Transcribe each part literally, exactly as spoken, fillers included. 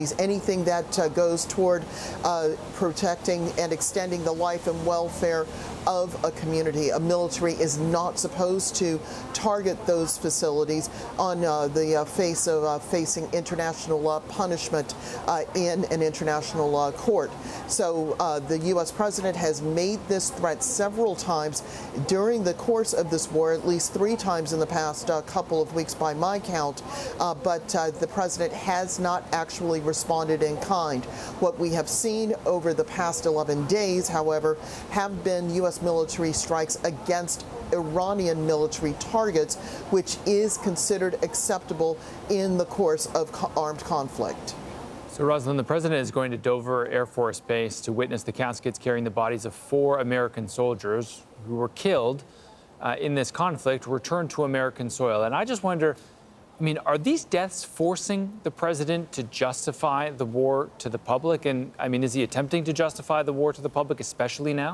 Anything that uh, goes toward uh, protecting and extending the life and welfare of a community. A military is not supposed to target those facilities on uh, the uh, face of uh, facing international uh, punishment uh, in an international uh, court. So uh, the U S president has made this threat several times during the course of this war, at least three times in the past uh, couple of weeks by my count, uh, but uh, the president has not actually responded in kind. What we have seen over the past eleven days, however, have been U S military strikes against Iranian military targets, which is considered acceptable in the course of co- armed conflict. So, Rosalind, the president is going to Dover Air Force Base to witness the caskets carrying the bodies of four American soldiers who were killed uh, in this conflict, returned to American soil. And I just wonder, I mean, are these deaths forcing the president to justify the war to the public? And, I mean, is he attempting to justify the war to the public, especially now?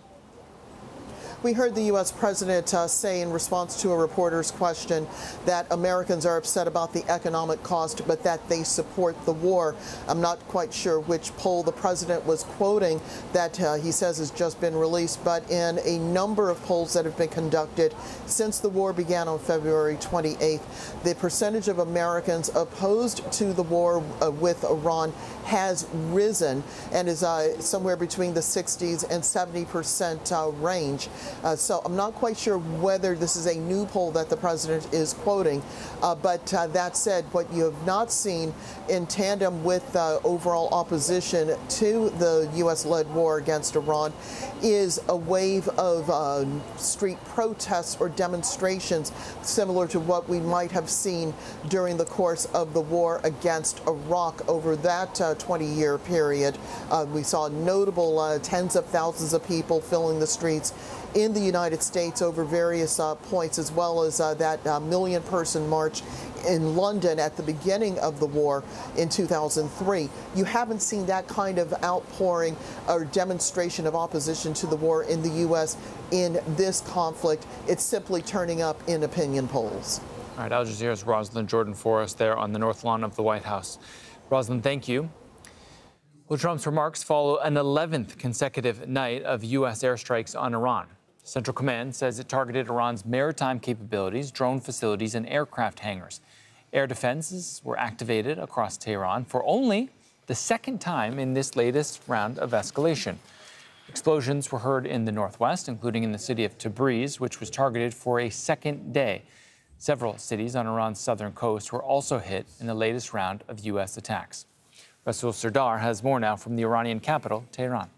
We heard the U S president uh, say in response to a reporter's question that Americans are upset about the economic cost, but that they support the war. I'm not quite sure which poll the president was quoting that uh, he says has just been released, but in a number of polls that have been conducted since the war began on February twenty-eighth, the percentage of Americans opposed to the war uh, with Iran has risen and is uh, somewhere between the sixties and seventy percent uh, range. Uh, so I'm not quite sure whether this is a new poll that the president is quoting, uh, but uh, that said, what you have not seen in tandem with uh, overall opposition to the U S-led war against Iran is a wave of uh, street protests or demonstrations similar to what we might have seen during the course of the war against Iraq over that uh, twenty-year period. Uh, we saw notable uh, tens of thousands of people filling the streets in the United States over various uh, points, as well as uh, that uh, million-person march in London at the beginning of the war in two thousand three. You haven't seen that kind of outpouring or demonstration of opposition to the war in the U S in this conflict. It's simply turning up in opinion polls. All right, Al Jazeera's Rosalind Jordan for us there on the North Lawn of the White House. Rosalind, thank you. Well, Trump's remarks follow an eleventh consecutive night of U S airstrikes on Iran. Central Command says it targeted Iran's maritime capabilities, drone facilities, and aircraft hangars. Air defenses were activated across Tehran for only the second time in this latest round of escalation. Explosions were heard in the northwest, including in the city of Tabriz, which was targeted for a second day. Several cities on Iran's southern coast were also hit in the latest round of U S attacks. Rasul Sardar has more now from the Iranian capital, Tehran.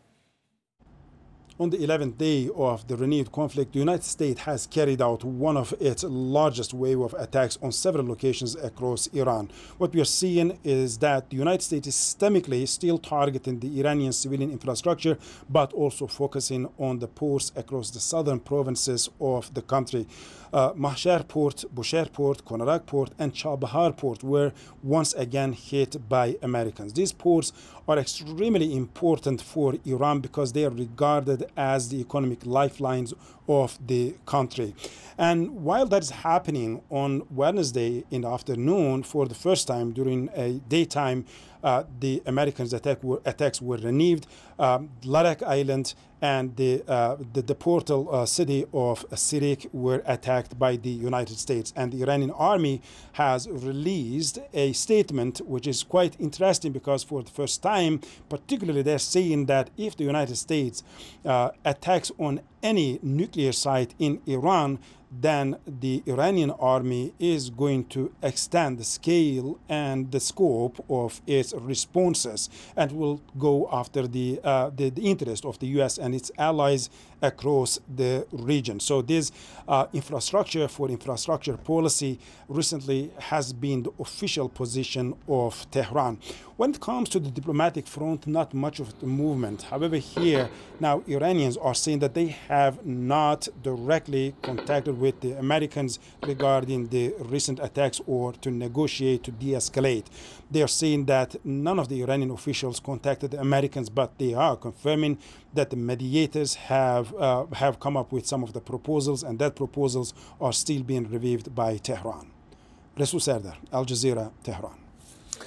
On the eleventh day of the renewed conflict, the United States has carried out one of its largest wave of attacks on several locations across Iran. What we are seeing is that the United States is systemically still targeting the Iranian civilian infrastructure, but also focusing on the ports across the southern provinces of the country. Uh, Mahshar Port, Bushehr Port, Konarak Port, and Chabahar Port were once again hit by Americans. These ports are extremely important for Iran because they are regarded as the economic lifelines of the country. And while that is happening on Wednesday in the afternoon, for the first time during a daytime, uh, the Americans' attack were, attacks were renewed. Um, Larak Island and the, uh, the, the portal uh, city of Sirik were attacked by the United States. And the Iranian army has released a statement which is quite interesting because for the first time, particularly they're saying that if the United States uh, attacks on any nuclear site in Iran, then the Iranian army is going to extend the scale and the scope of its responses and will go after the, uh, the, the interest of the U S and its allies across the region. So this uh, infrastructure for infrastructure policy recently has been the official position of Tehran. When it comes to the diplomatic front, not much of the movement. However, here now Iranians are saying that they have not directly contacted with the Americans regarding the recent attacks or to negotiate, to de-escalate. They are saying that none of the Iranian officials contacted the Americans, but they are confirming that the mediators have uh, have come up with some of the proposals, and that proposals are still being reviewed by Tehran. Rasul Sardar, Al Jazeera, Tehran.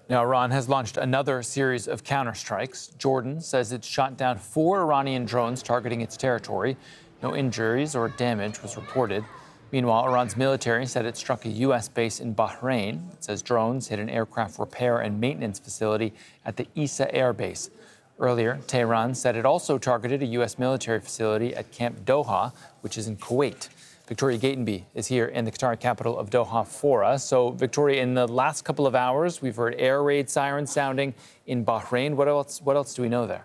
Now, Iran has launched another series of counterstrikes. Jordan says it shot down four Iranian drones targeting its territory. No injuries or damage was reported. Meanwhile, Iran's military said it struck a U S base in Bahrain. It says drones hit an aircraft repair and maintenance facility at the Issa Air Base. Earlier, Tehran said it also targeted a U S military facility at Camp Doha, which is in Kuwait. Victoria Gatenby is here in the Qatari capital of Doha for us. So, Victoria, in the last couple of hours, we've heard air raid sirens sounding in Bahrain. What else, what else do we know there?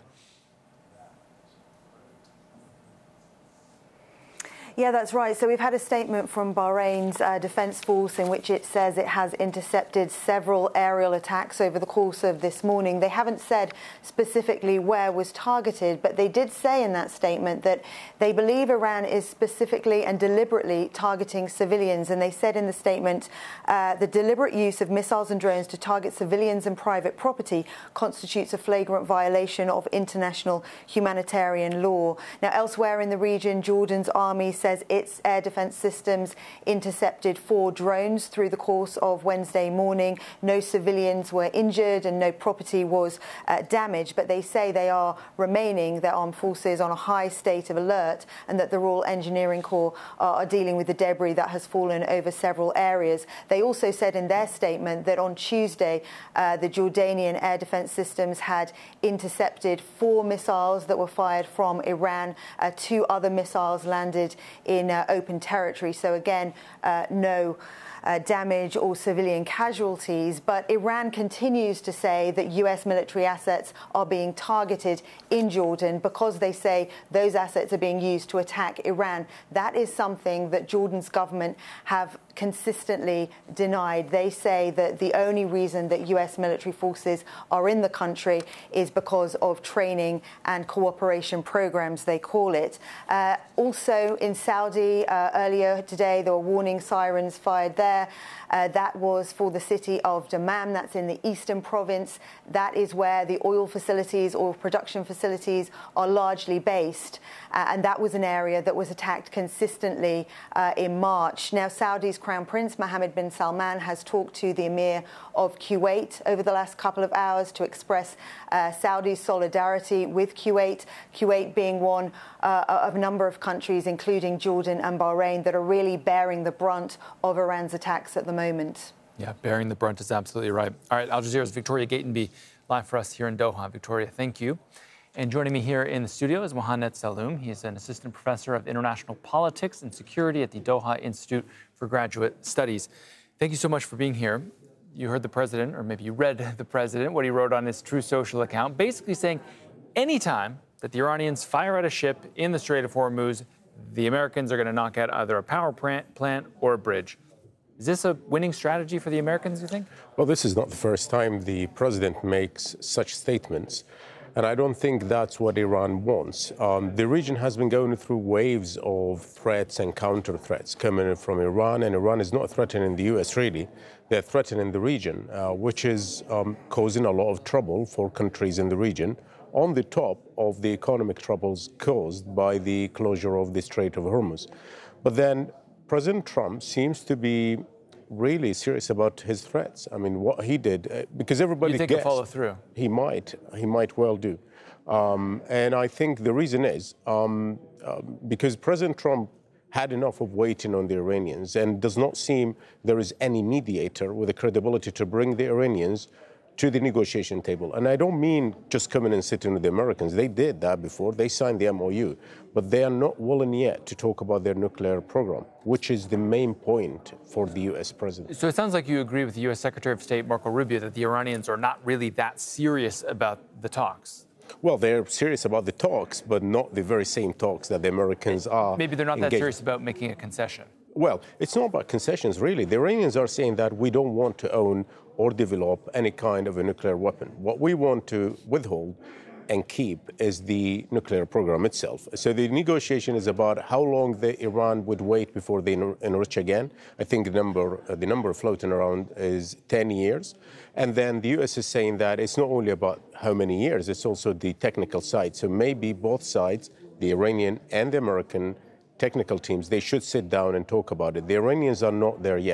Yeah, that's right. So we've had a statement from Bahrain's uh, Defence Force in which it says it has intercepted several aerial attacks over the course of this morning. They haven't said specifically where was targeted, but they did say in that statement that they believe Iran is specifically and deliberately targeting civilians. And they said in the statement, uh, the deliberate use of missiles and drones to target civilians and private property constitutes a flagrant violation of international humanitarian law. Now, elsewhere in the region, Jordan's army says its air defence systems intercepted four drones through the course of Wednesday morning. No civilians were injured and no property was uh, damaged, but they say they are remaining, their armed forces, on a high state of alert, and that the Royal Engineering Corps are, are dealing with the debris that has fallen over several areas. They also said in their statement that on Tuesday, uh, the Jordanian air defence systems had intercepted four missiles that were fired from Iran. Uh, two other missiles landed in uh, open territory. So again, uh, no uh, damage or civilian casualties. But Iran continues to say that U S military assets are being targeted in Jordan because they say those assets are being used to attack Iran. That is something that Jordan's government have consistently denied. They say that the only reason that U S military forces are in the country is because of training and cooperation programs, they call it. Uh, also in Saudi, uh, earlier today, there were warning sirens fired there. Uh, that was for the city of Dammam. That's in the eastern province. That is where the oil facilities, oil production facilities are largely based. Uh, and that was an area that was attacked consistently uh, in March. Now, Saudi's Crown Prince Mohammed bin Salman has talked to the Emir of Kuwait over the last couple of hours to express uh, Saudi's solidarity with Kuwait, Kuwait being one uh, of a number of countries, including Jordan and Bahrain, that are really bearing the brunt of Iran's attacks at the moment. Yeah, bearing the brunt is absolutely right. All right, Al Jazeera's Victoria Gatenby live for us here in Doha. Victoria, thank you. And joining me here in the studio is Mohannet Saloom. He is an assistant professor of international politics and security at the Doha Institute for Graduate Studies. Thank you so much for being here. You heard the president, or maybe you read the president, what he wrote on his Truth Social account, basically saying anytime that the Iranians fire at a ship in the Strait of Hormuz, the Americans are going to knock out either a power plant or a bridge. Is this a winning strategy for the Americans, you think? Well, this is not the first time the president makes such statements. And I don't think that's what Iran wants. Um, the region has been going through waves of threats and counter threats coming from Iran, and Iran is not threatening the U S really. They're threatening the region, uh, which is um, causing a lot of trouble for countries in the region, on the top of the economic troubles caused by the closure of the Strait of Hormuz. But then President Trump seems to be really serious about his threats. I mean, what he did, uh, because everybody you think guessed he'll follow through? He might. He might well do. Um, and I think the reason is um, uh, because President Trump had enough of waiting on the Iranians and does not seem there is any mediator with the credibility to bring the Iranians to the negotiation table. And I don't mean just coming and sitting with the Americans. They did that before. They signed the M O U. But they are not willing yet to talk about their nuclear program, which is the main point for the U S president. So it sounds like you agree with the U S Secretary of State Marco Rubio that the Iranians are not really that serious about the talks. Well, they're serious about the talks, but not the very same talks that the Americans are Maybe they're not engaged. that serious about making a concession. Well, it's not about concessions, really. The Iranians are saying that we don't want to own or develop any kind of a nuclear weapon. What we want to withhold and keep is the nuclear program itself. So the negotiation is about how long the Iran would wait before they enrich again. I think the number, uh, the number floating around is ten years. And then the U S is saying that it's not only about how many years, it's also the technical side. So maybe both sides, the Iranian and the American technical teams, they should sit down and talk about it. The Iranians are not there yet.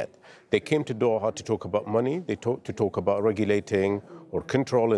They came to Doha to talk about money, they talk, to talk about regulating or controlling